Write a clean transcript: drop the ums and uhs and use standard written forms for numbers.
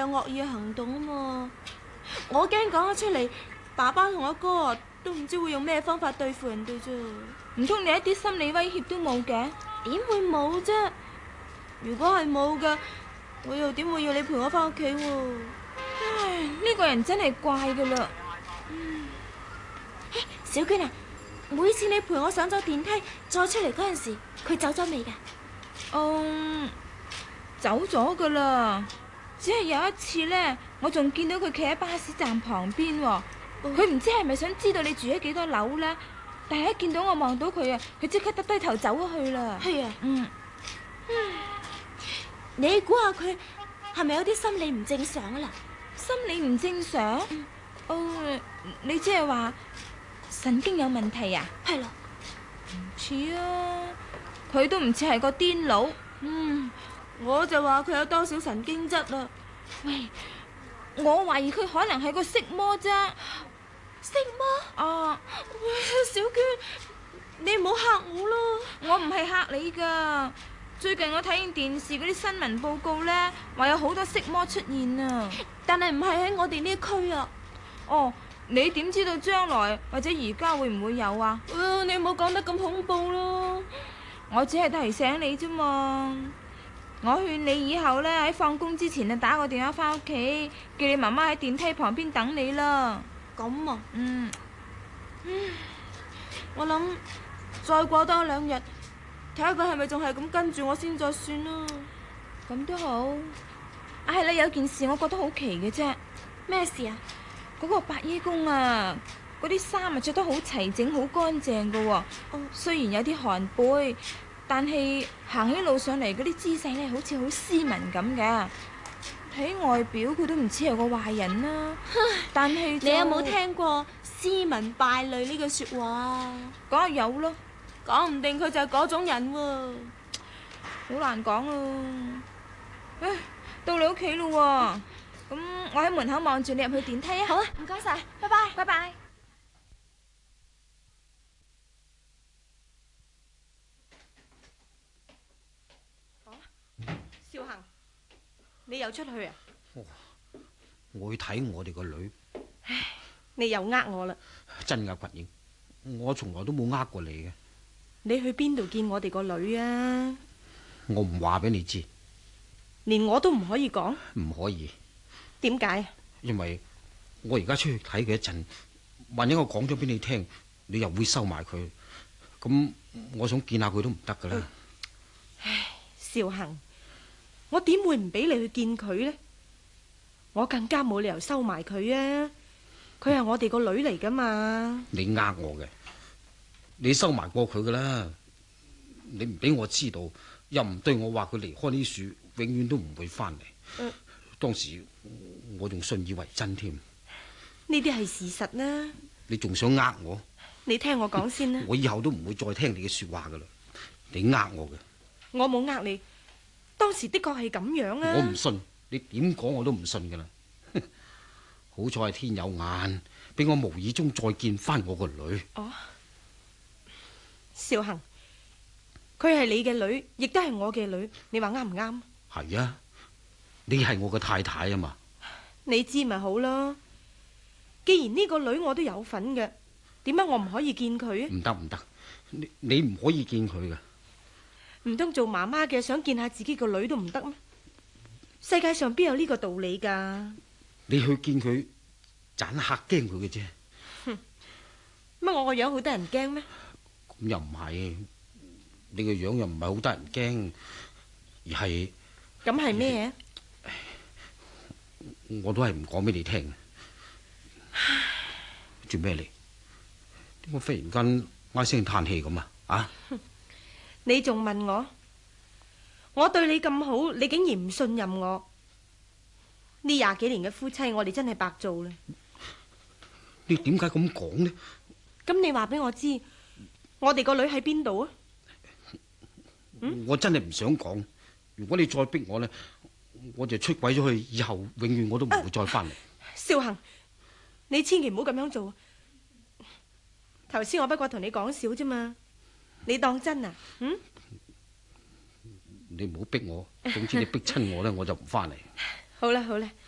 有惡意嘅行動啊嘛。我驚講咗出嚟，爸爸同阿哥都唔知會用咩方法對付人哋啫。 唔通你一啲心理威脅都冇嘅？ 點會冇啫？如果係冇嘅，我又點會要你陪我翻屋企喎？ 唉，呢個人真係怪噶啦。 小娟啊，每次你陪我上咗電梯再出嚟嗰陣時，佢走咗未㗎？ 走咗噶啦。只係有一次呢，我仲見到佢企喺巴士站旁邊喎。佢唔知係咪想知道你住喺幾多樓呢？但係一見到我望到佢啊，佢即刻耷低頭走咗去啦。 係啊。你估下佢係咪有啲心理唔正常啊啦？ 心理唔正常？你即係話神經有問題啊？ 係咯。 唔似啊，佢都唔似係個癲佬。 我就話佢有多少神經質啦。 喂，我懷疑佢可能係個色魔啫。 色魔？ 啊， 小娟，你唔好嚇我咯。 我唔係嚇你噶。最近我睇見電視嗰啲新聞報告呢，話有好多色魔出現啊。 但係唔係喺我哋呢區啊。 哦，你點知道將來或者而家會唔會有啊？ 你唔好講得咁恐怖咯。 我只係提醒你啫嘛。我勸你以後呢，喺放工之前就打個電話翻屋企，叫你媽媽喺電梯旁邊等你啦。 咁啊？我諗再過多2日，睇下佢係咪仲係咁跟住我先再算啦。 咁都好。係啦，有件事我覺得好奇嘅啫。 咩事啊？ 嗰個白衣公啊，嗰啲衫啊着得好齊整，好乾淨噶喎。雖然有啲寒背，但係行起路上嚟嗰啲姿勢咧，好似好斯文咁嘅。睇外表佢都唔似係個壞人啦。但係你有冇聽過斯文敗類呢句說話？ 梗係有咯。 講唔定佢就係嗰種人喎。 好難講啊。唉，到你屋企咯。咁我喺門口望住你入去電梯啊。 好啊，唔該晒，拜拜。 拜拜。 少恒，你又出去啊？ 我去睇我哋個女。 唉，你又呃我啦。 真噶，群英，我從來都冇呃過你嘅。 你去邊度見我哋個女啊？ 我唔話俾你知。 連我都唔可以講？ 唔可以。 點解？ 因為我而家出去睇佢一陣，萬一我講咗俾你聽，你又會收埋佢，咁我想見下佢都唔得噶啦。 唉，少恒，我點會唔俾你去見佢呢？我更加冇理由收埋佢啊！佢係我哋個女嚟噶嘛。你呃我嘅，你收埋過佢噶啦。你唔俾我知道，又唔對我話佢離開呢樹，永遠都唔會翻嚟。當時我仲信以為真添。 呢啲係事實啦。 你仲想呃我？ 你聽我講先啦。 我以後都唔會再聽你嘅說話噶啦。你呃我嘅。 我冇呃你，當時的確係咁樣啊。 我唔信，你點講我都唔信噶啦。好彩係天有眼，俾我無意中再見翻我個女。 哦，少恒，佢係你嘅女，亦都係我嘅女，你話啱唔啱？ 係啊，你係我嘅太太啊嘛。 你知咪好咯。既然呢個女我都有份嘅，點解我唔可以見佢？ 唔得唔得，你唔可以見佢㗎。 唔通做媽媽嘅想見下自己個女都唔得咩？世界上邊有呢個道理噶？ 你去見佢，盞嚇驚佢嘅啫。 乜我個樣好得人驚咩？ 咁又唔係，你個樣又唔係好得人驚，而係咁係咩？ 我都係唔講俾你聽。做咩嚟？點解忽然間唉聲嘆氣咁啊？啊！ 你仲問我？我對你咁好，你竟然唔信任我？呢20幾年嘅夫妻，我哋真係白做啦。 你點解咁講呢？ 咁你話俾我知，我哋個女喺邊度啊？ 我真係唔想講。如果你再逼我呢，我就出軌咗去，以後永遠我都唔會再翻嚟。 少恒，你千祈唔好咁樣做。頭先我不過同你講笑啫嘛，你當真啊？ 你唔好逼我，總之你逼親我呢，我就唔翻嚟。 好啦好啦，